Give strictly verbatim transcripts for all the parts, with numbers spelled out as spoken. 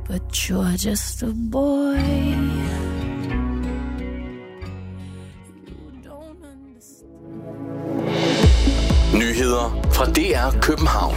but you're just a boy. Nyheder fra D R København.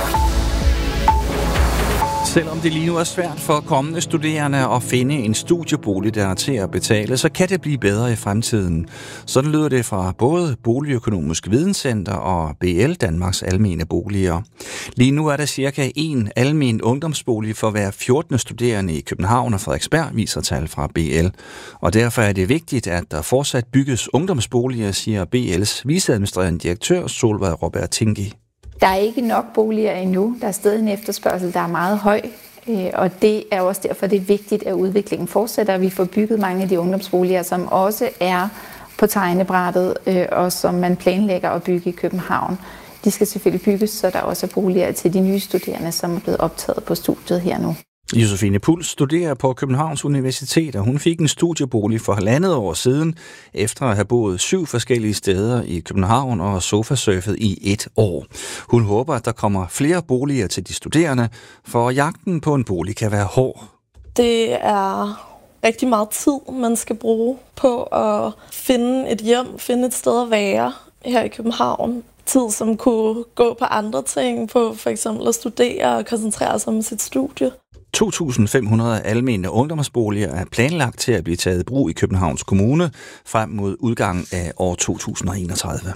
Selvom det lige nu er svært for kommende studerende at finde en studiebolig, der er til at betale, så kan det blive bedre i fremtiden. Sådan lyder det fra både Boligøkonomisk Videnscenter og B L, Danmarks Almene Boliger. Lige nu er der cirka en almen ungdomsbolig for hver fjortende studerende i København og Frederiksberg, viser tal fra B L. Og derfor er det vigtigt, at der fortsat bygges ungdomsboliger, siger B L's viceadministrerende direktør Solveig Robert Tingi. Der er ikke nok boliger endnu. Der er stadig en efterspørgsel, der er meget høj. Og det er også derfor, det er vigtigt, at udviklingen fortsætter. Og vi får bygget mange af de ungdomsboliger, som også er på tegnebrættet, og som man planlægger at bygge i København. De skal selvfølgelig bygges, så der også er boliger til de nye studerende, som er blevet optaget på studiet her nu. Josefine Puls studerer på Københavns Universitet, og hun fik en studiebolig for halvandet år siden, efter at have boet syv forskellige steder i København og sofasurfet i et år. Hun håber, at der kommer flere boliger til de studerende, for jagten på en bolig kan være hård. Det er rigtig meget tid, man skal bruge på at finde et hjem, finde et sted at være her i København. Tid, som kunne gå på andre ting, på for eksempel at studere og koncentrere sig om sit studie. to tusind fem hundrede almene ungdomsboliger er planlagt til at blive taget i brug i Københavns Kommune frem mod udgangen af år to tusind enogtredive.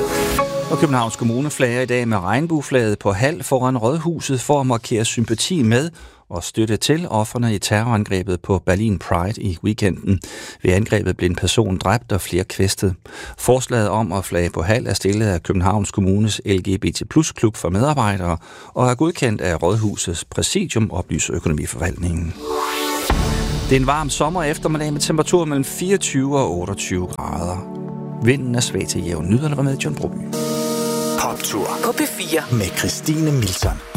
Og Københavns Kommune flager i dag med regnbueflaget på halv foran Rådhuset for at markere sympati med og støtte til ofrene i terrorangrebet på Berlin Pride i weekenden. Ved angrebet blev en person dræbt og flere kvæstet. Forslaget om at flage på halv er stillet af Københavns Kommunes L G B T plus klub for medarbejdere og er godkendt af Rådhusets præsidium, oplyser Økonomiforvaltningen. Det er en varm sommer eftermiddag med temperaturer mellem fireogtyve og otteogtyve grader. Vinden er svag til jævn. Nyderne var med John Broby. Poptur på P fire med Christine Milton.